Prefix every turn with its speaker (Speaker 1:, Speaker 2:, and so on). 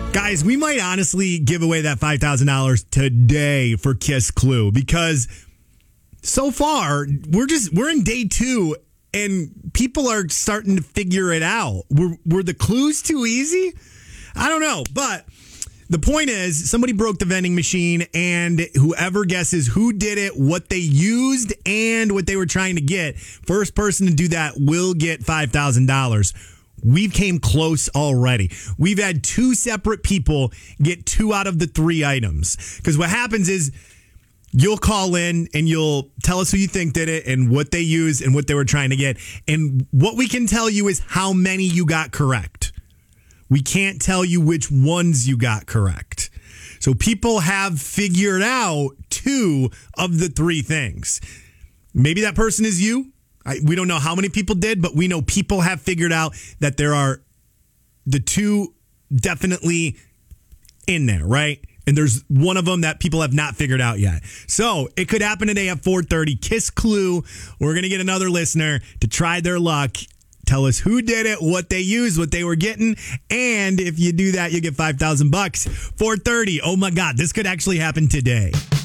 Speaker 1: Guys, we might honestly give away that $5,000 today for Kiss Clue because so far we're in day 2 and people are starting to figure it out. Were the clues too easy? I don't know, but the point is somebody broke the vending machine and whoever guesses who did it, what they used, and what they were trying to get, first person to do that will get $5,000. We came close already. We've had 2 separate people get 2 out of the 3 items. Because what happens is you'll call in and you'll tell us who you think did it and what they used and what they were trying to get. And what we can tell you is how many you got correct. We can't tell you which ones you got correct. So people have figured out 2 of the 3 things. Maybe that person is you. We don't know how many people did, but we know people have figured out that there are the 2 definitely in there, right? And there's one of them that people have not figured out yet. So it could happen today at 4:30. Kiss Clue. We're going to get another listener to try their luck. Tell us who did it, what they used, what they were getting. And if you do that, you get $5,000. 4:30. Oh my God, this could actually happen today.